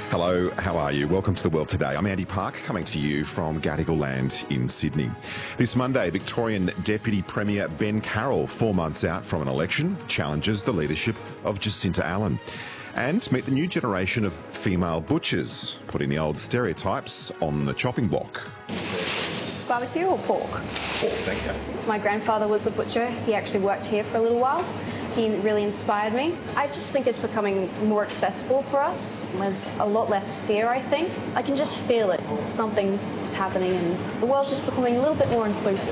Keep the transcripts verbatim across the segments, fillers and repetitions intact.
Hello, how are you? Welcome to The World Today. I'm Andy Park, coming to you from Gadigal Land in Sydney. This Monday, Victorian Deputy Premier Ben Carroll, four months out from an election, challenges the leadership of Jacinta Allan. And meet the new generation of female butchers, putting the old stereotypes on the chopping block. Barbecue or pork? Pork, thank you. My grandfather was a butcher. He actually worked here for a little while. He really inspired me. I just think it's becoming more accessible for us. There's a lot less fear, I think. I can just feel it. Something is happening and the world's just becoming a little bit more inclusive.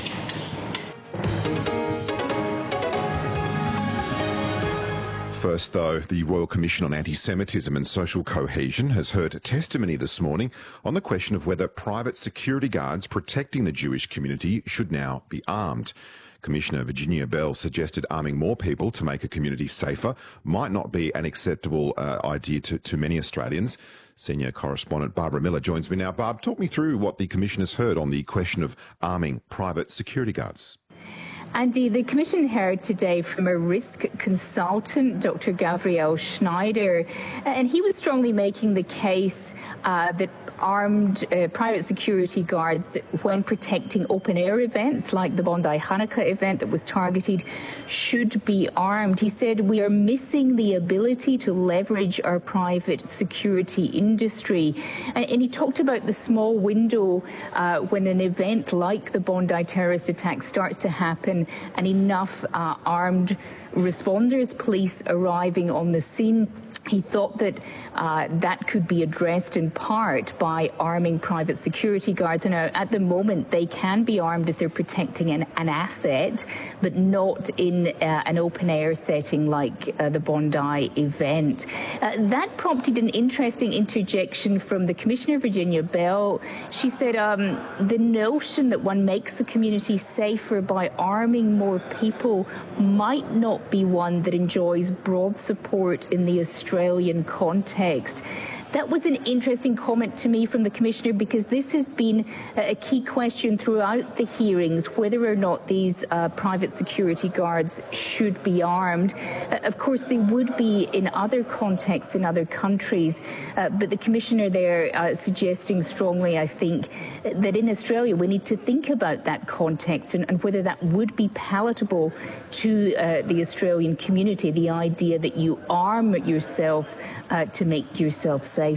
First, though, the Royal Commission on Anti-Semitism and Social Cohesion has heard testimony this morning on the question of whether private security guards protecting the Jewish community should now be armed. Commissioner Virginia Bell suggested arming more people to make a community safer might not be an acceptable uh, idea to, to many Australians. Senior correspondent Barbara Miller joins me now. Barb, talk me through what the Commission has heard on the question of arming private security guards. Andy, the Commission heard today from a risk consultant, Doctor Gabriel Schneider, and he was strongly making the case uh, that armed uh, private security guards, when protecting open-air events like the Bondi Hanukkah event that was targeted, should be armed. He said we are missing the ability to leverage our private security industry. And, and he talked about the small window uh, when an event like the Bondi terrorist attack starts to happen and enough uh, armed responders, police arriving on the scene. He thought that uh, that could be addressed in part by arming private security guards. And uh, at the moment, they can be armed if they're protecting an, an asset, but not in uh, an open-air setting like uh, the Bondi event. Uh, that prompted an interesting interjection from the Commissioner, Virginia Bell. She said um, the notion that one makes the community safer by arming more people might not be one that enjoys broad support in the Australian Australian context. That was an interesting comment to me from the Commissioner, because this has been a key question throughout the hearings, whether or not these uh, private security guards should be armed. Uh, of course, they would be in other contexts in other countries, uh, but the Commissioner there uh, suggesting strongly, I think, that in Australia we need to think about that context and, and whether that would be palatable to uh, the Australian community, the idea that you arm yourself uh, to make yourself safer.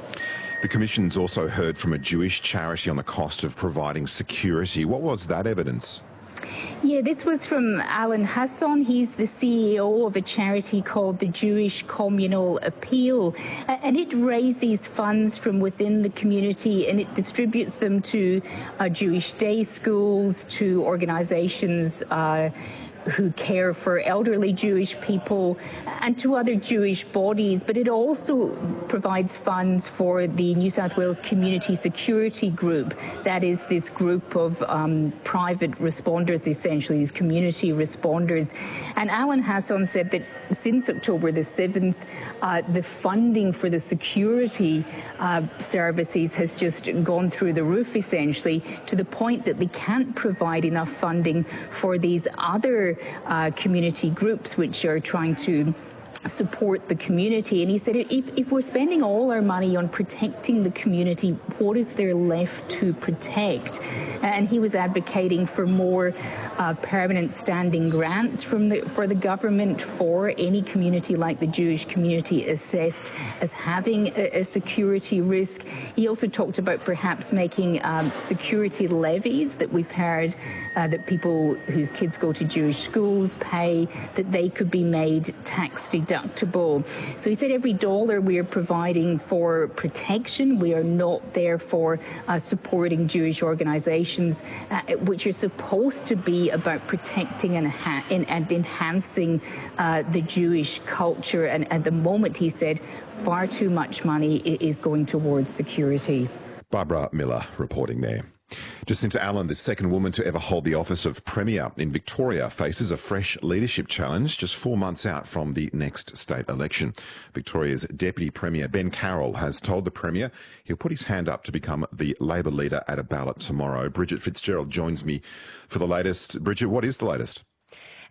The Commission's also heard from a Jewish charity on the cost of providing security. What was that evidence? Yeah, this was from Alan Hasson. He's the C E O of a charity called the Jewish Communal Appeal, and it raises funds from within the community and it distributes them to uh, Jewish day schools, to organizations uh, who care for elderly Jewish people, and to other Jewish bodies. But it also provides funds for the New South Wales Community Security Group. That is this group of um, private responders, essentially, these community responders. And Alan Hasson said that since October the seventh, uh, the funding for the security uh, services has just gone through the roof, essentially, to the point that they can't provide enough funding for these other Uh, community groups which are trying to support the community. And he said, if, if we're spending all our money on protecting the community, what is there left to protect? And he was advocating for more uh, permanent standing grants from the, for the government for any community like the Jewish community assessed as having a, a security risk. He also talked about perhaps making um, security levies that we've heard uh, that people whose kids go to Jewish schools pay, that they could be made tax deductible. So he said every dollar we are providing for protection, we are not there for uh, supporting Jewish organizations, uh, which are supposed to be about protecting and, ha- and, and enhancing uh, the Jewish culture. And at the moment, he said, far too much money is going towards security. Barbara Miller reporting there. Jacinta Allan, the second woman to ever hold the office of Premier in Victoria, faces a fresh leadership challenge just four months out from the next state election. Victoria's Deputy Premier Ben Carroll has told the Premier he'll put his hand up to become the Labor leader at a ballot tomorrow. Bridget Fitzgerald joins me for the latest. Bridget, what is the latest?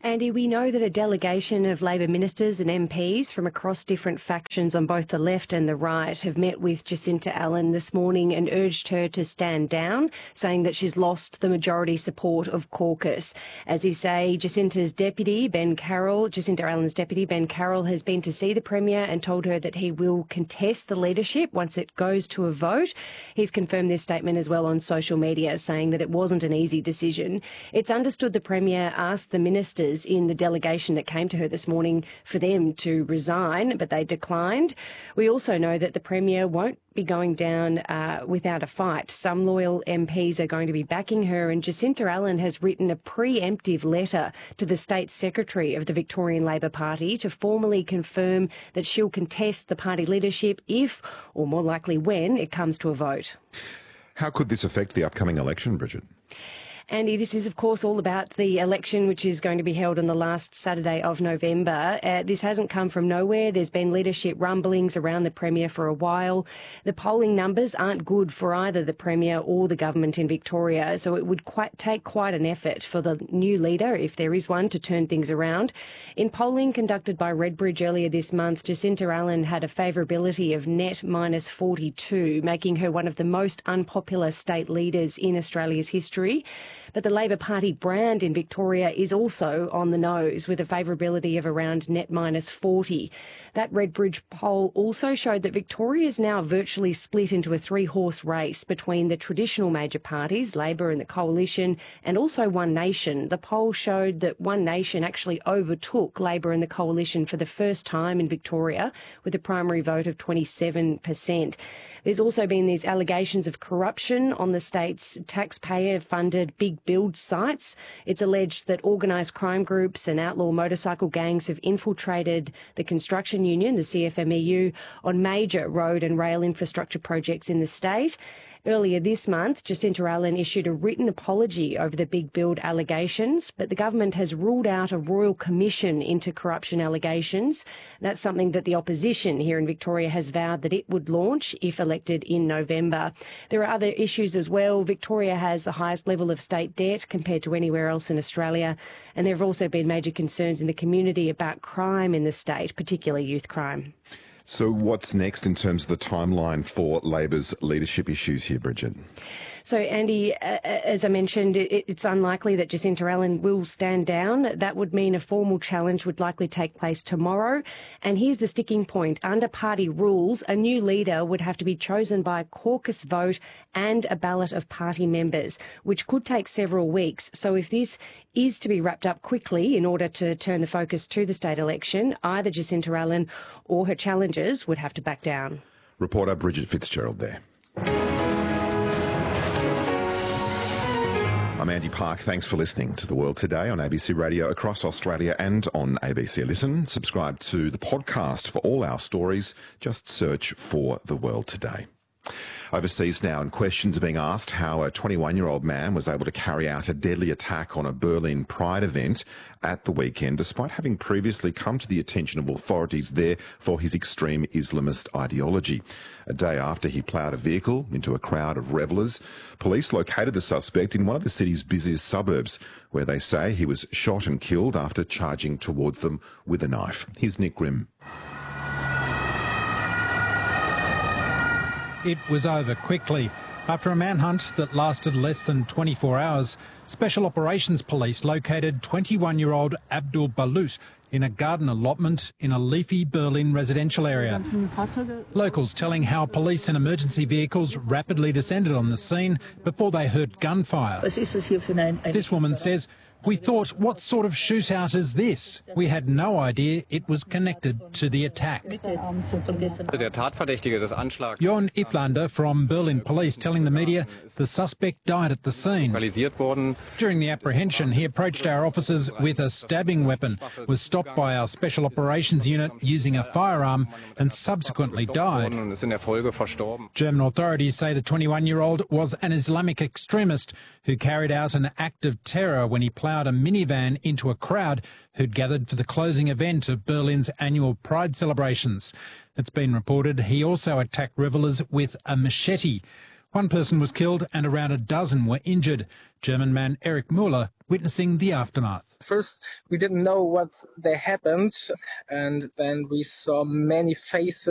Andy, we know that a delegation of Labor ministers and M Ps from across different factions on both the left and the right have met with Jacinta Allan this morning and urged her to stand down, saying that she's lost the majority support of caucus. As you say, Jacinta's deputy, Ben Carroll, Jacinta Allan's deputy, Ben Carroll, has been to see the Premier and told her that he will contest the leadership once it goes to a vote. He's confirmed this statement as well on social media, saying that it wasn't an easy decision. It's understood the Premier asked the ministers in the delegation that came to her this morning for them to resign, but they declined. We also know that the Premier won't be going down uh, without a fight. Some loyal M Ps are going to be backing her, and Jacinta Allan has written a preemptive letter to the State Secretary of the Victorian Labor Party to formally confirm that she'll contest the party leadership if, or more likely when, it comes to a vote. How could this affect the upcoming election, Bridget? Andy, this is, of course, all about the election, which is going to be held on the last Saturday of November. Uh, this hasn't come from nowhere. There's been leadership rumblings around the Premier for a while. The polling numbers aren't good for either the Premier or the government in Victoria, so it would quite take quite an effort for the new leader, if there is one, to turn things around. In polling conducted by Redbridge earlier this month, Jacinta Allan had a favourability of net minus forty-two, making her one of the most unpopular state leaders in Australia's history. But the Labor Party brand in Victoria is also on the nose, with a favourability of around net minus forty. That Redbridge poll also showed that Victoria is now virtually split into a three-horse race between the traditional major parties, Labor and the Coalition, and also One Nation. The poll showed that One Nation actually overtook Labor and the Coalition for the first time in Victoria, with a primary vote of twenty-seven percent. There's also been these allegations of corruption on the state's taxpayer-funded big build sites. It's alleged that organised crime groups and outlaw motorcycle gangs have infiltrated the construction union, the C F M E U, on major road and rail infrastructure projects in the state. Earlier this month, Jacinta Allan issued a written apology over the big build allegations, but the government has ruled out a royal commission into corruption allegations. That's something that the opposition here in Victoria has vowed that it would launch if elected in November. There are other issues as well. Victoria has the highest level of state debt compared to anywhere else in Australia, and there have also been major concerns in the community about crime in the state, particularly youth crime. So what's next in terms of the timeline for Labor's leadership issues here, Bridget? So, Andy, uh, as I mentioned, it, it's unlikely that Jacinta Allan will stand down. That would mean a formal challenge would likely take place tomorrow. And here's the sticking point. Under party rules, a new leader would have to be chosen by a caucus vote and a ballot of party members, which could take several weeks. So if this is to be wrapped up quickly in order to turn the focus to the state election, either Jacinta Allan or her challengers would have to back down. Reporter Bridget Fitzgerald there. I'm Andy Park. Thanks for listening to The World Today on A B C Radio across Australia and on A B C Listen. Subscribe to the podcast for all our stories. Just search for The World Today. Overseas now, and questions are being asked how a twenty-one-year-old man was able to carry out a deadly attack on a Berlin Pride event at the weekend, despite having previously come to the attention of authorities there for his extreme Islamist ideology. A day after he ploughed a vehicle into a crowd of revellers, police located the suspect in one of the city's busiest suburbs, where they say he was shot and killed after charging towards them with a knife. Here's Nick Grimm. It was over quickly. After a manhunt that lasted less than twenty-four hours, Special Operations Police located twenty-one-year-old Abdul Balut in a garden allotment in a leafy Berlin residential area. Locals telling how police and emergency vehicles rapidly descended on the scene before they heard gunfire. This woman says, "We thought, what sort of shootout is this? We had no idea it was connected to the attack." Jon Iflander from Berlin Police telling the media the suspect died at the scene. During the apprehension, he approached our officers with a stabbing weapon, was stopped by our Special Operations Unit using a firearm and subsequently died. German authorities say the twenty-one-year-old was an Islamic extremist who carried out an act of terror when he plowed a minivan into a crowd who'd gathered for the closing event of Berlin's annual Pride celebrations. It's been reported he also attacked revellers with a machete. One person was killed and around a dozen were injured. German man Eric Muller witnessing the aftermath. First, we didn't know what they happened, and then we saw many faces